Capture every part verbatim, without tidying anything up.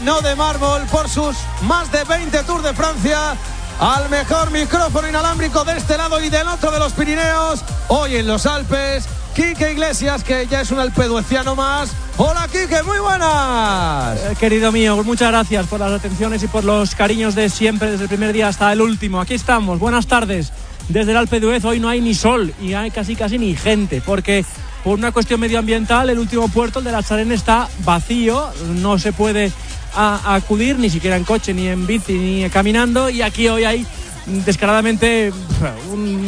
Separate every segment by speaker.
Speaker 1: No de mármol por sus más de veinte Tours de Francia, al mejor micrófono inalámbrico de este lado y del otro de los Pirineos, hoy en los Alpes, Quique Iglesias, que ya es un alpedueciano más. Hola Quique, muy buenas.
Speaker 2: Eh, querido mío, muchas gracias por las atenciones y por los cariños de siempre, desde el primer día hasta el último. Aquí estamos, buenas tardes. Desde el Alpe d'Huez hoy no hay ni sol y hay casi casi ni gente, porque por una cuestión medioambiental el último puerto, el de la Sarenne, está vacío, no se puede a, a acudir ni siquiera en coche, ni en bici, ni caminando, y aquí hoy hay descaradamente un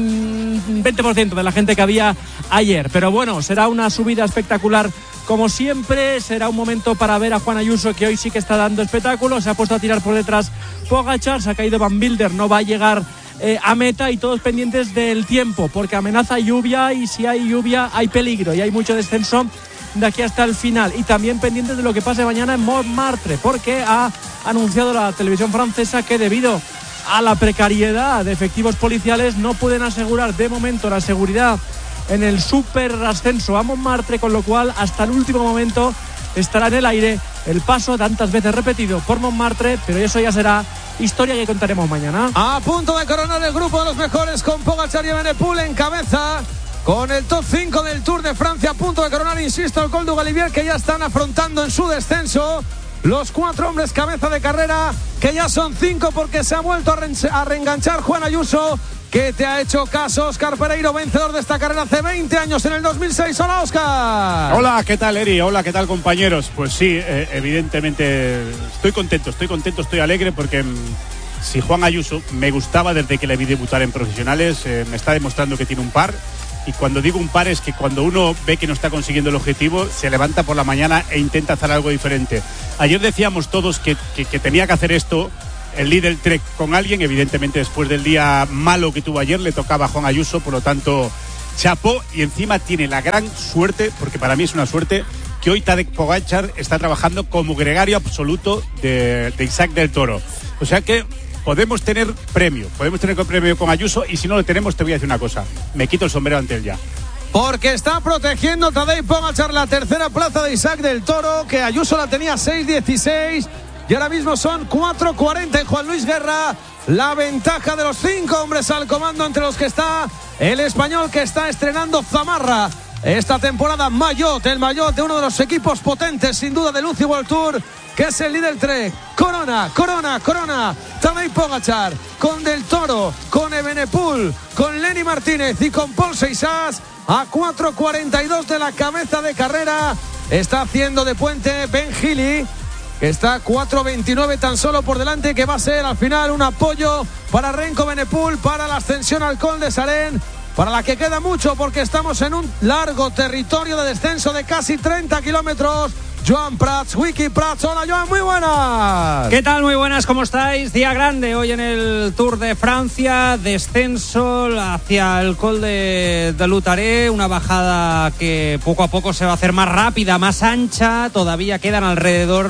Speaker 2: veinte por ciento de la gente que había ayer. Pero bueno, será una subida espectacular como siempre, será un momento para ver a Juan Ayuso, que hoy sí que está dando espectáculo. Se ha puesto a tirar por detrás Pogačar, se ha caído Van Wilder, no va a llegar eh, a meta, y todos pendientes del tiempo, porque amenaza lluvia, y si hay lluvia hay peligro y hay mucho descenso de aquí hasta el final. Y también pendientes de lo que pase mañana en Montmartre, porque ha anunciado la televisión francesa que debido a la precariedad de efectivos policiales no pueden asegurar de momento la seguridad en el super ascenso a Montmartre, con lo cual hasta el último momento estará en el aire el paso tantas veces repetido por Montmartre, pero eso ya será historia que contaremos mañana.
Speaker 1: A punto de coronar el grupo de los mejores, con Pogačar y Evenepoel en cabeza, con el top cinco del Tour de Francia a punto de coronar, insisto, el Col du Galibier, que ya están afrontando en su descenso los cuatro hombres cabeza de carrera, que ya son cinco, porque se ha vuelto a, re- a reenganchar Juan Ayuso, que te ha hecho caso. Óscar Pereiro, vencedor de esta carrera hace veinte años, en el dos mil seis. Hola, Óscar.
Speaker 3: Hola, ¿qué tal, Eri? Hola, ¿qué tal, compañeros? Pues sí, eh, evidentemente estoy contento, estoy contento, estoy alegre, porque mmm, si Juan Ayuso me gustaba desde que le vi debutar en profesionales, eh, me está demostrando que tiene un par. Y cuando digo un par es que cuando uno ve que no está consiguiendo el objetivo, se levanta por la mañana e intenta hacer algo diferente. Ayer decíamos todos que, que, que tenía que hacer esto el líder Trek con alguien. Evidentemente, después del día malo que tuvo ayer, le tocaba a Juan Ayuso, por lo tanto, chapó. Y encima tiene la gran suerte, porque para mí es una suerte, que hoy Tadej Pogačar está trabajando como gregario absoluto de, de Isaac del Toro. O sea que podemos tener premio, podemos tener premio con Ayuso, y si no lo tenemos, te voy a decir una cosa, me quito el sombrero ante él ya.
Speaker 1: Porque está protegiendo Tadej Pogačar la tercera plaza de Isaac del Toro, que Ayuso la tenía seis dieciséis, y ahora mismo son cuatro cuarenta en Juan Luis Guerra. La ventaja de los cinco hombres al comando, entre los que está el español, que está estrenando zamarra esta temporada, Maillot, el Maillot de uno de los equipos potentes, sin duda, de Lucy World Tour, que es el líder Trek. Corona, corona, corona Tadej Pogačar, con Del Toro, con Evenepoel, con Lenny Martínez y con Paul Seixas, a cuatro cuarenta y dos de la cabeza de carrera. Está haciendo de puente Ben Healy, que está cuatro veintinueve tan solo por delante, que va a ser al final un apoyo para Remco Evenepoel para la ascensión al Col de Sarenne, para la que queda mucho, porque estamos en un largo territorio de descenso de casi treinta kilómetros. Joan Prats, Wiki Prats. Hola, Joan, muy buenas.
Speaker 4: ¿Qué tal? Muy buenas, ¿cómo estáis? Día grande hoy en el Tour de Francia, descenso hacia el Col de, de Lutaré, una bajada que poco a poco se va a hacer más rápida, más ancha. Todavía quedan alrededor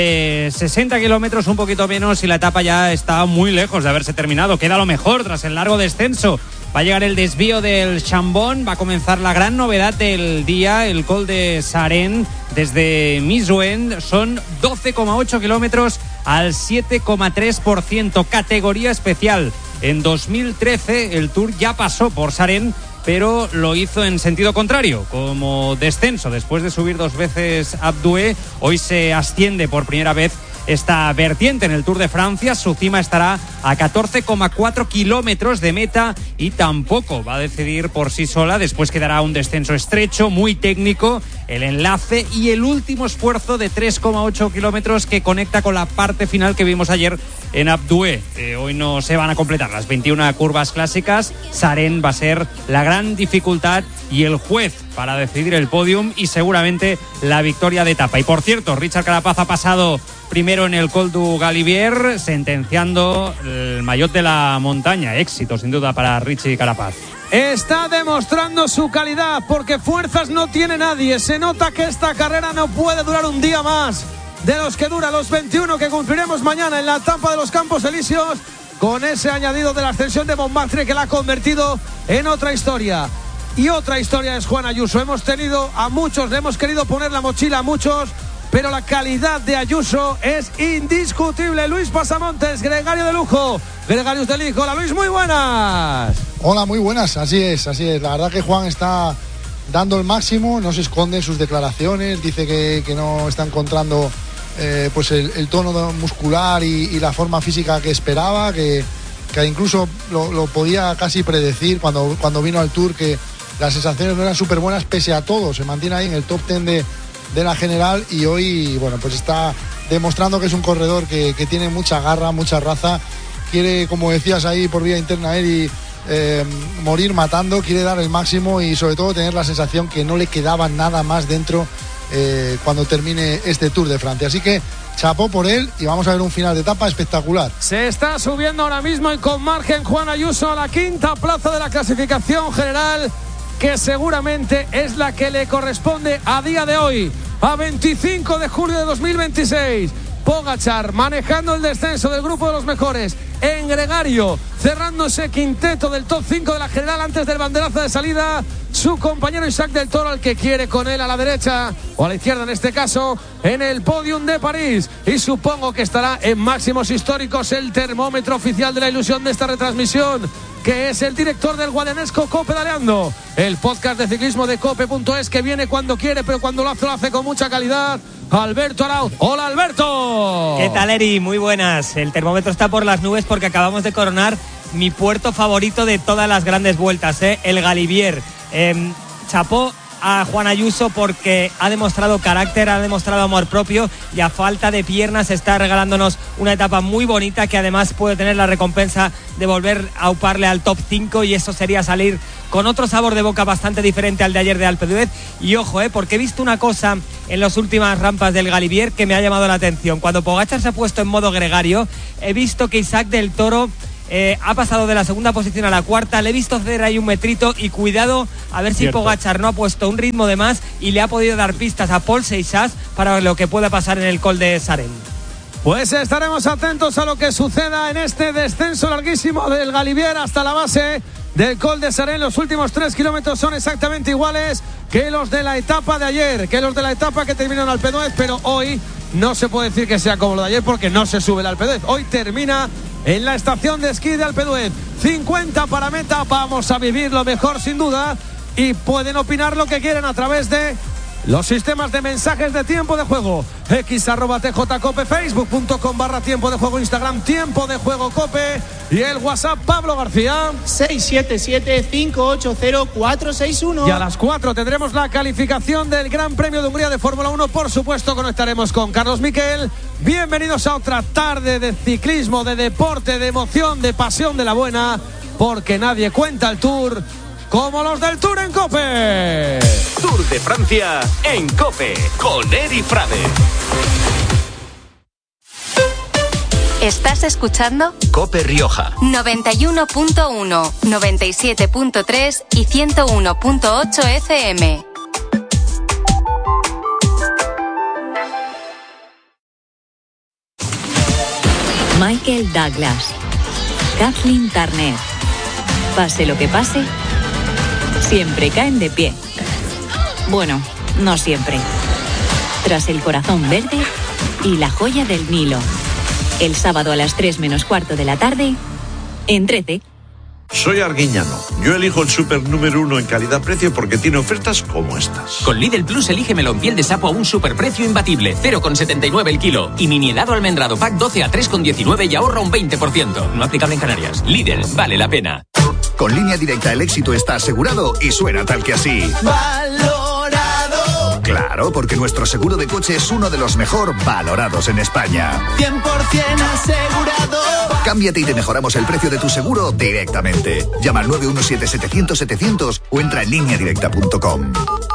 Speaker 4: de sesenta kilómetros, un poquito menos, y la etapa ya está muy lejos de haberse terminado. Queda lo mejor tras el largo descenso. Va a llegar el desvío del Chambon, va a comenzar la gran novedad del día, el Col de Sarenne desde Misuen. Son doce coma ocho kilómetros al siete coma tres por ciento, categoría especial. En dos mil trece el Tour ya pasó por Sarenne, pero lo hizo en sentido contrario, como descenso. Después de subir dos veces Abdue, hoy se asciende por primera vez esta vertiente en el Tour de Francia. Su cima estará a catorce coma cuatro kilómetros de meta, y tampoco va a decidir por sí sola. Después quedará un descenso estrecho, muy técnico, el enlace y el último esfuerzo de tres coma ocho kilómetros que conecta con la parte final que vimos ayer en Abdue. Eh, hoy no se van a completar las veintiuna curvas clásicas. Sarenne va a ser la gran dificultad y el juez para decidir el podium y seguramente la victoria de etapa. Y por cierto, Richard Carapaz ha pasado primero en el Col du Galibier, sentenciando el maillot de la montaña. Éxito, sin duda, para Richie Carapaz.
Speaker 1: Está demostrando su calidad, porque fuerzas no tiene nadie. Se nota que esta carrera no puede durar un día más de los que dura los veintiuno que cumpliremos mañana en la etapa de los Campos Elíseos, con ese añadido de la ascensión de Montmartre que la ha convertido en otra historia. Y otra historia es Juan Ayuso. Hemos tenido a muchos, le hemos querido poner la mochila a muchos, pero la calidad de Ayuso es indiscutible. Luis Pasamontes, gregario de lujo, gregarios del hijo. Hola Luis, muy buenas.
Speaker 5: Hola, muy buenas, así es, así es. La verdad que Juan está dando el máximo, no se esconde en sus declaraciones, dice que, que no está encontrando eh, pues el, el tono muscular y, y la forma física que esperaba, que, que incluso lo, lo podía casi predecir cuando, cuando vino al Tour, que las sensaciones no eran súper buenas pese a todo. Se mantiene ahí en el top ten de, de la general y hoy, bueno, pues está demostrando que es un corredor que, que tiene mucha garra, mucha raza. Quiere, como decías ahí por vía interna, Eri, eh, morir matando, quiere dar el máximo y sobre todo tener la sensación que no le quedaba nada más dentro eh, cuando termine este Tour de Francia. Así que chapó por él y vamos a ver un final de etapa espectacular.
Speaker 1: Se está subiendo ahora mismo y con margen Juan Ayuso a la quinta plaza de la clasificación general, que seguramente es la que le corresponde a día de hoy, a veinticinco de julio de dos mil veintiséis. Pogačar manejando el descenso del grupo de los mejores en gregario, cerrando ese quinteto del top cinco de la general antes del banderazo de salida. Su compañero Isaac del Toro, al que quiere con él a la derecha o a la izquierda en este caso, en el podium de París, y supongo que estará en máximos históricos el termómetro oficial de la ilusión de esta retransmisión, que es el director del guadianesco Cope Daleando, el podcast de ciclismo de cope punto es, que viene cuando quiere, pero cuando lo hace, lo hace con mucha calidad. Alberto Arauz. Hola, Alberto.
Speaker 6: ¿Qué tal, Eri? Muy buenas. El termómetro está por las nubes porque acabamos de coronar mi puerto favorito de todas las grandes vueltas, ¿eh? El Galibier. Eh, chapó a Juan Ayuso porque ha demostrado carácter, ha demostrado amor propio y a falta de piernas está regalándonos una etapa muy bonita que además puede tener la recompensa de volver a uparle al top cinco, y eso sería salir con otro sabor de boca bastante diferente al de ayer de Alpe d'Huez. Y ojo, eh, porque he visto una cosa en las últimas rampas del Galibier que me ha llamado la atención. Cuando Pogačar se ha puesto en modo gregario, he visto que Isaac del Toro Eh, ha pasado de la segunda posición a la cuarta. Le he visto hacer ahí un metrito y cuidado a ver si Cierto. Pogačar no ha puesto un ritmo de más y le ha podido dar pistas a Paul Seixas para lo que pueda pasar en el Col de Sarén.
Speaker 1: Pues estaremos atentos a lo que suceda en este descenso larguísimo del Galibier hasta la base del Col de Sarén. Los últimos tres kilómetros son exactamente iguales que los de la etapa de ayer, que los de la etapa que terminó en Alpe d'Huez, pero hoy no se puede decir que sea como lo de ayer porque no se sube el Alpe d'Huez. Hoy termina en la estación de esquí de Alpe d'Huez. cincuenta para meta, vamos a vivir lo mejor sin duda, y pueden opinar lo que quieran a través de los sistemas de mensajes de tiempo de juego. X arroba T J Cope, Facebook punto com barra tiempo de juego, Instagram tiempo de juego Cope, y el WhatsApp Pablo García
Speaker 7: seis siete siete, cinco ocho cero, cuatro seis uno.
Speaker 1: Y a las cuatro tendremos la calificación del Gran Premio de Hungría de Fórmula uno. Por supuesto conectaremos con Carlos Miquel. Bienvenidos a otra tarde de ciclismo, de deporte, de emoción, de pasión de la buena, porque nadie cuenta el Tour como los del Tour en Cope.
Speaker 8: Tour de Francia en Cope con Eri Frade.
Speaker 9: ¿Estás escuchando?
Speaker 8: Cope Rioja
Speaker 9: noventa y uno punto uno, noventa y siete punto tres y ciento uno punto ocho F M.
Speaker 10: Michael Douglas, Kathleen Turner. Pase lo que pase, siempre caen de pie. Bueno, no siempre. Tras El Corazón Verde y La Joya del Nilo. El sábado a las tres menos cuarto de la tarde, en Trece.
Speaker 11: Soy Arguiñano. Yo elijo el súper número uno en calidad-precio porque tiene ofertas como estas.
Speaker 12: Con Lidl Plus elige melón piel de sapo a un superprecio imbatible, cero coma setenta y nueve el kilo. Y mini helado almendrado pack doce a tres coma diecinueve y ahorra un veinte por ciento. No aplicable en Canarias. Lidl, vale la pena.
Speaker 13: Con Línea Directa el éxito está asegurado y suena tal que así.
Speaker 7: Valorado.
Speaker 13: Claro, porque nuestro seguro de coche es uno de los mejor valorados en España.
Speaker 7: cien por ciento asegurado.
Speaker 13: Cámbiate y te mejoramos el precio de tu seguro directamente. Llama al nueve uno siete, setecientos, setecientos o entra en línea directa punto com.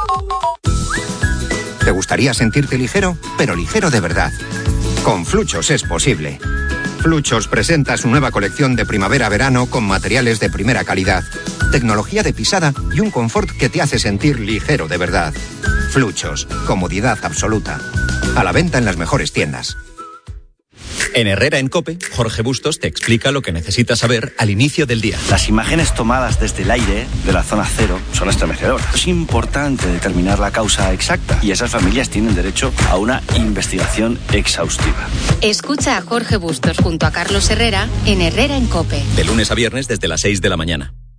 Speaker 14: ¿Te gustaría sentirte ligero? Pero ligero de verdad. Con Fluchos es posible. Fluchos presenta su nueva colección de primavera-verano con materiales de primera calidad, tecnología de pisada y un confort que te hace sentir ligero de verdad. Fluchos, comodidad absoluta. A la venta en las mejores tiendas.
Speaker 15: En Herrera en COPE, Jorge Bustos te explica lo que necesitas saber al inicio del día.
Speaker 16: Las imágenes tomadas desde el aire de la zona cero son estremecedoras. Es importante determinar la causa exacta y esas familias tienen derecho a una investigación exhaustiva.
Speaker 9: Escucha a Jorge Bustos junto a Carlos Herrera en Herrera en COPE.
Speaker 15: De lunes a viernes desde las seis de la mañana.